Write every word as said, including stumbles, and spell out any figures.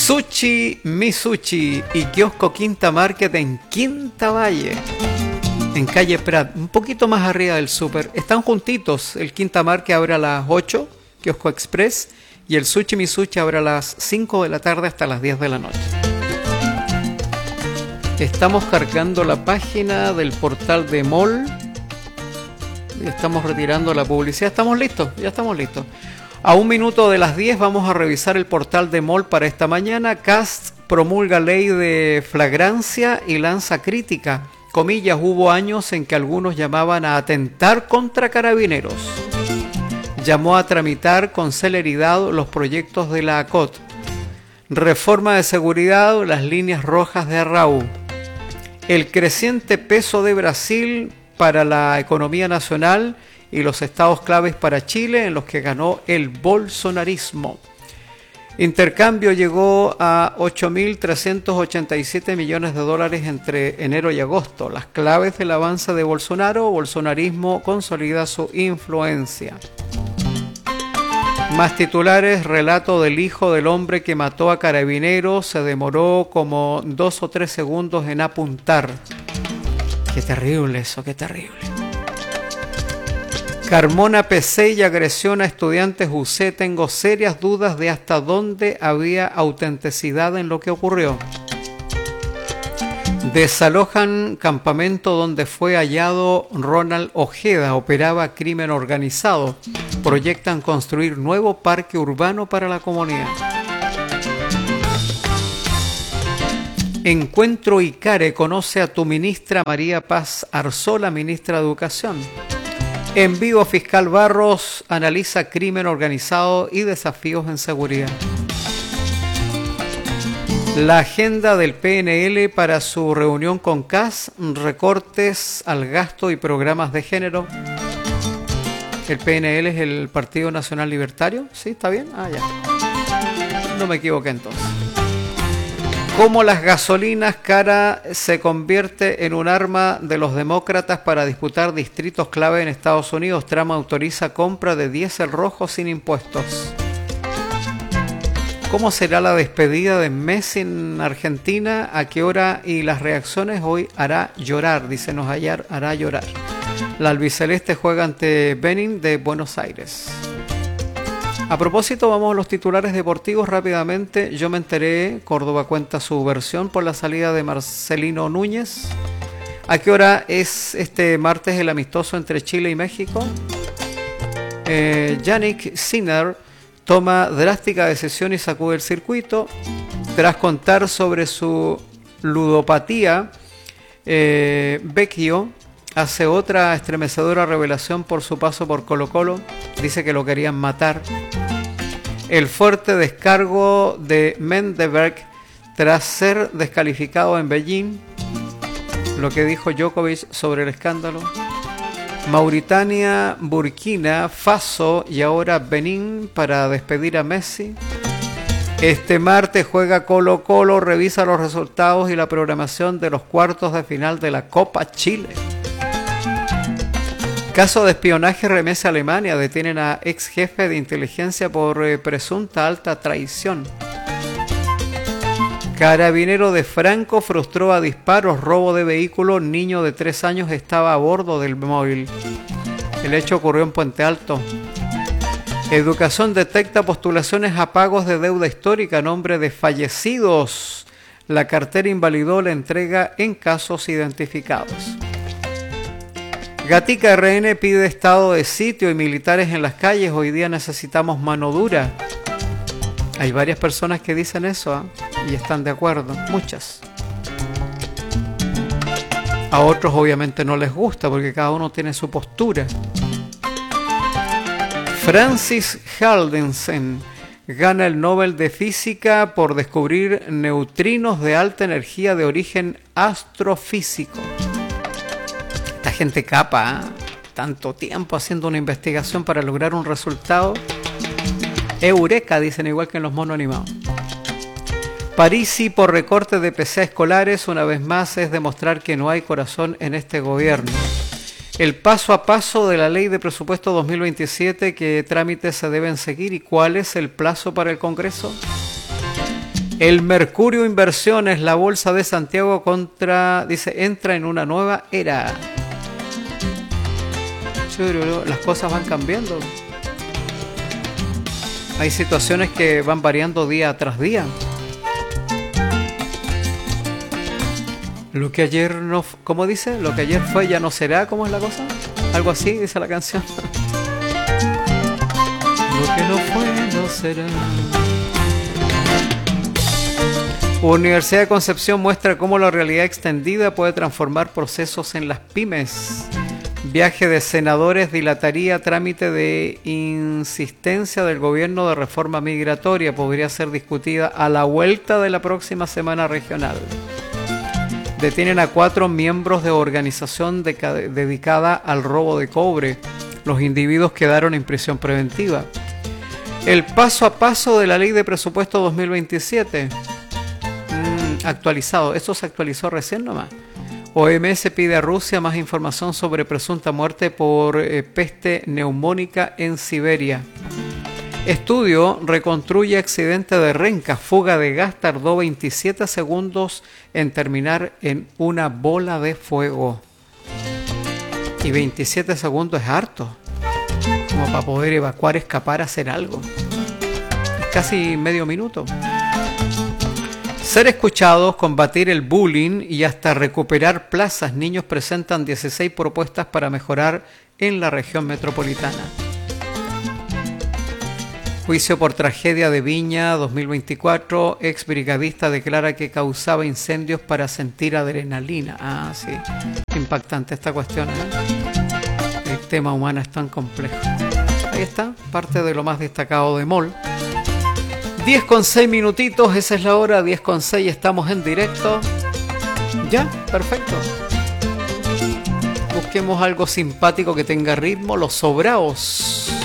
Sushi Misushi y kiosco Quinta Market en Quinta Valle, en calle Prat, un poquito más arriba del súper. Están juntitos. El Quinta Market abre a las ocho, kiosco express, y el Sushi Misushi abre a las cinco de la tarde hasta las diez de la noche. Estamos cargando la página del portal de Mall. Estamos retirando la publicidad. Estamos listos, ya estamos listos. A un minuto de las diez vamos a revisar el portal de Mall para esta mañana. Cast promulga ley de flagrancia y lanza crítica. Comillas, hubo años en que algunos llamaban a atentar contra carabineros. Llamó a tramitar con celeridad los proyectos de la A C O T. Reforma de seguridad, las líneas rojas de Arrau. El creciente peso de Brasil para la economía nacional y los estados claves para Chile en los que ganó el bolsonarismo. Intercambio llegó a ocho mil trescientos ochenta y siete millones de dólares entre enero y agosto. Las claves del avance de Bolsonaro: bolsonarismo consolida su influencia. Más titulares: relato del hijo del hombre que mató a carabineros, se demoró como dos o tres segundos en apuntar. Qué terrible eso, qué terrible. Carmona P C y agresión a estudiantes U C. Tengo serias dudas de hasta dónde había autenticidad en lo que ocurrió. Desalojan campamento donde fue hallado Ronald Ojeda. Operaba crimen organizado. Proyectan construir nuevo parque urbano para la comunidad. Encuentro Icare conoce a tu ministra María Paz Arzola, ministra de Educación. En vivo, fiscal Barros analiza crimen organizado y desafíos en seguridad. La agenda del P N L para su reunión con C A S, recortes al gasto y programas de género. ¿El P N L es el Partido Nacional Libertario? ¿Sí? ¿Está bien? Ah, ya. No me equivoqué entonces. Cómo las gasolinas caras se convierte en un arma de los demócratas para disputar distritos clave en Estados Unidos. Trump autoriza compra de diésel rojo sin impuestos. ¿Cómo será la despedida de Messi en Argentina? ¿A qué hora? Y las reacciones hoy hará llorar, dice nos hallar, hará llorar. La albiceleste juega ante Benin de Buenos Aires. A propósito, vamos a los titulares deportivos rápidamente. Yo me enteré, Córdoba cuenta su versión por la salida de Marcelino Núñez. ¿A qué hora es este martes el amistoso entre Chile y México? Eh, Yannick Sinner toma drástica decisión y sacude el circuito. Tras contar sobre su ludopatía, eh, Vecchio hace otra estremecedora revelación por su paso por Colo-Colo. Dice que lo querían matar. El fuerte descargo de Mendeberg tras ser descalificado en Beijing. Lo que dijo Djokovic sobre el escándalo. Mauritania, Burkina Faso y ahora Benín para despedir a Messi. Este martes juega Colo-Colo, revisa los resultados y la programación de los cuartos de final de la Copa Chile. Caso de espionaje remesa a Alemania. Detienen a ex jefe de inteligencia por eh, presunta alta traición. Carabinero de Franco frustró a disparos robo de vehículo. Niño de tres años estaba a bordo del móvil. El hecho ocurrió en Puente Alto. Educación detecta postulaciones a pagos de deuda histórica a nombre de fallecidos. La cartera invalidó la entrega en casos identificados. Gatica R N pide estado de sitio y militares en las calles. Hoy día necesitamos mano dura. Hay varias personas que dicen eso, ¿eh? Y están de acuerdo, muchas. A otros obviamente no les gusta porque cada uno tiene su postura. Francis Haldensen gana el Nobel de Física por descubrir neutrinos de alta energía de origen astrofísico. Esta gente capa, ¿eh? Tanto tiempo haciendo una investigación para lograr un resultado. Eureka, dicen, igual que en los monos animados. Parisi por recorte de P C A escolares, una vez más es demostrar que no hay corazón en este gobierno. El paso a paso de la ley de presupuesto dos mil veintisiete, qué trámites se deben seguir y cuál es el plazo para el Congreso. El Mercurio Inversiones, la bolsa de Santiago contra, dice, entra en una nueva era. Las cosas van cambiando. Hay situaciones que van variando día tras día. Lo que ayer no, ¿cómo dice? Lo que ayer fue ya no será, ¿cómo es la cosa? Algo así dice la canción. Lo que no fue no será. Universidad de Concepción muestra cómo la realidad extendida puede transformar procesos en las pymes. Viaje de senadores dilataría trámite de insistencia del gobierno de reforma migratoria. Podría ser discutida a la vuelta de la próxima semana regional. Detienen a cuatro miembros de organización de, dedicada al robo de cobre. Los individuos quedaron en prisión preventiva. El paso a paso de la ley de presupuesto dos mil veintisiete. Mm, actualizado. Esto se actualizó recién nomás. O M S pide a Rusia más información sobre presunta muerte por eh, peste neumónica en Siberia. Estudio reconstruye accidente de Renca. Fuga de gas tardó veintisiete segundos en terminar en una bola de fuego. Y veintisiete segundos es harto. Como para poder evacuar, escapar, hacer algo. Es casi medio minuto. Ser escuchados, combatir el bullying y hasta recuperar plazas. Niños presentan dieciséis propuestas para mejorar en la región metropolitana. Juicio por tragedia de Viña dos mil veinticuatro. Ex brigadista declara que causaba incendios para sentir adrenalina. Ah, sí. Impactante esta cuestión, ¿eh? El tema humano es tan complejo. Ahí está, parte de lo más destacado de M O L. diez con seis minutitos, esa es la hora, diez con seis, estamos en directo. Ya, perfecto. Busquemos algo simpático que tenga ritmo, Los Sobraos.